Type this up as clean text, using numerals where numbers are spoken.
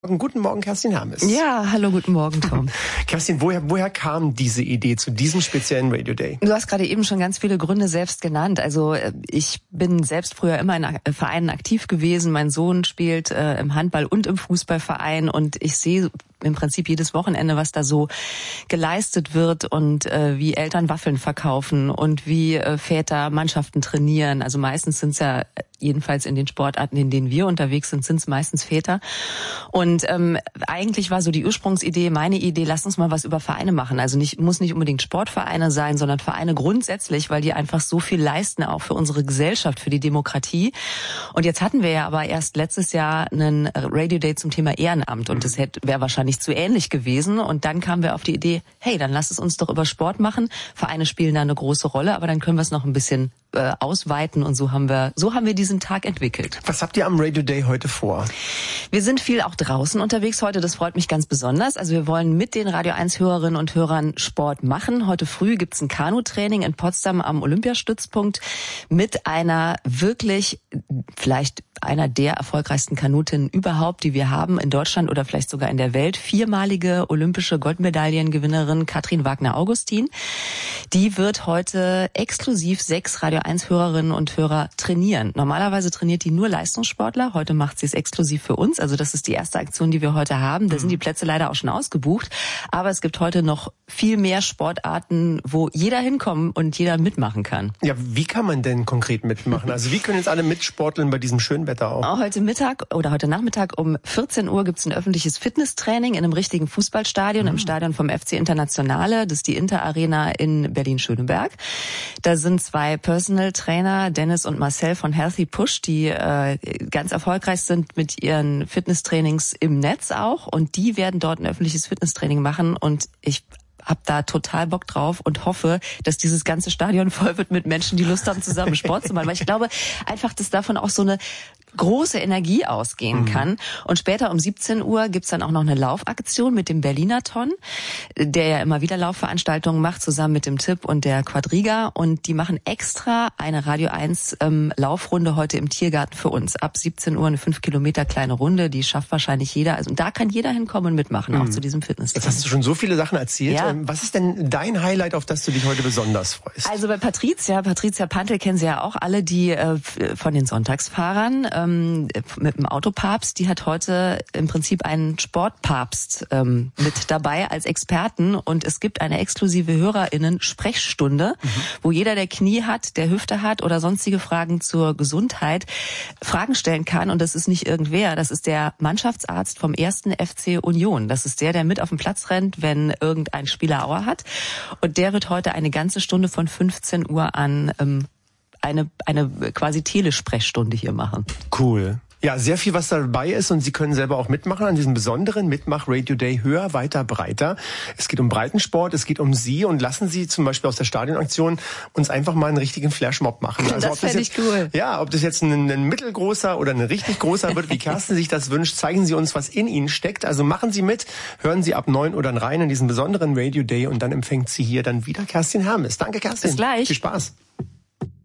Guten Morgen, Kerstin Hermes. Ja, hallo, guten Morgen, Tom. Kerstin, woher kam diese Idee zu diesem speziellen Radio Day? Du hast gerade eben schon ganz viele Gründe selbst genannt. Also ich bin selbst früher immer in Vereinen aktiv gewesen. Mein Sohn spielt im Handball- und im Fußballverein und ich sehe im Prinzip jedes Wochenende, was da so geleistet wird und wie Eltern Waffeln verkaufen und wie Väter Mannschaften trainieren. Also meistens sind es ja, jedenfalls in den Sportarten, in denen wir unterwegs sind, sind es meistens Väter. Und eigentlich war so die Ursprungsidee, meine Idee, lass uns mal was über Vereine machen. Also muss nicht unbedingt Sportvereine sein, sondern Vereine grundsätzlich, weil die einfach so viel leisten, auch für unsere Gesellschaft, für die Demokratie. Und jetzt hatten wir ja aber erst letztes Jahr einen Radio Day zum Thema Ehrenamt und das wäre wahrscheinlich zu ähnlich gewesen. Und dann kamen wir auf die Idee, hey, dann lass es uns doch über Sport machen. Vereine spielen da eine große Rolle, aber dann können wir es noch ein bisschen ausweiten und so haben wir diesen Tag entwickelt. Was habt ihr am Radio Day heute vor? Wir sind viel auch draußen unterwegs heute, das freut mich ganz besonders. Also wir wollen mit den Radio 1 Hörerinnen und Hörern Sport machen. Heute früh gibt's ein Kanutraining in Potsdam am Olympiastützpunkt mit einer wirklich, vielleicht einer der erfolgreichsten Kanutinnen überhaupt, die wir haben in Deutschland oder vielleicht sogar in der Welt. 4-malige olympische Goldmedaillengewinnerin Katrin Wagner-Augustin. Die wird heute exklusiv 6 Radio 1 Hörerinnen und Hörer trainieren. Normalerweise trainiert die nur Leistungssportler. Heute macht sie es exklusiv für uns. Also das ist die erste Aktion, die wir heute haben. Da sind die Plätze leider auch schon ausgebucht. Aber es gibt heute noch viel mehr Sportarten, wo jeder hinkommen und jeder mitmachen kann. Ja, wie kann man denn konkret mitmachen? Also wie können jetzt alle mitsporteln bei diesem schönen Wetter auch? Heute Mittag oder heute Nachmittag um 14 Uhr gibt es ein öffentliches Fitnesstraining in einem richtigen Fußballstadion, im Stadion vom FC Internationale. Das ist die Inter Arena in Berlin-Schöneberg. Da sind 2 Personal Trainer, Dennis und Marcel von Healthy Push, die ganz erfolgreich sind mit ihren Fitnesstrainings im Netz auch. Und die werden dort ein öffentliches Fitnesstraining machen. Und ich hab da total Bock drauf und hoffe, dass dieses ganze Stadion voll wird mit Menschen, die Lust haben, zusammen Sport zu machen. Weil ich glaube einfach, dass davon auch so eine große Energie ausgehen kann. Und später um 17 Uhr gibt's dann auch noch eine Laufaktion mit dem Berliner-Ton, der ja immer wieder Laufveranstaltungen macht, zusammen mit dem Tipp und der Quadriga. Und die machen extra eine Radio 1 Laufrunde heute im Tiergarten für uns. Ab 17 Uhr eine 5 Kilometer kleine Runde, die schafft wahrscheinlich jeder. Also da kann jeder hinkommen und mitmachen, auch zu diesem Fitness. Jetzt hast du schon so viele Sachen erzählt. Ja. Was ist denn dein Highlight, auf das du dich heute besonders freust? Also bei Patricia Pantel kennen Sie ja auch alle, die von den Sonntagsfahrern mit dem Autopapst, die hat heute im Prinzip einen Sportpapst mit dabei als Experten und es gibt eine exklusive HörerInnen-Sprechstunde, wo jeder, der Knie hat, der Hüfte hat oder sonstige Fragen zur Gesundheit, Fragen stellen kann und das ist nicht irgendwer, das ist der Mannschaftsarzt vom 1. FC Union. Das ist der mit auf den Platz rennt, wenn irgendein Spieler Aua hat und der wird heute eine ganze Stunde von 15 Uhr an eine quasi Telesprechstunde hier machen. Cool. Ja, sehr viel, was dabei ist und Sie können selber auch mitmachen an diesem besonderen Mitmach-Radio Day Höher, Weiter, Breiter. Es geht um Breitensport, es geht um Sie und lassen Sie zum Beispiel aus der Stadionaktion uns einfach mal einen richtigen Flashmob machen. Also das fände ich cool. Ja, ob das jetzt ein mittelgroßer oder ein richtig großer wird, wie Kerstin sich das wünscht, zeigen Sie uns, was in Ihnen steckt. Also machen Sie mit, hören Sie ab 9 Uhr dann rein in diesen besonderen Radio Day und dann empfängt Sie hier dann wieder Kerstin Hermes. Danke, Kerstin. Bis gleich. Viel Spaß.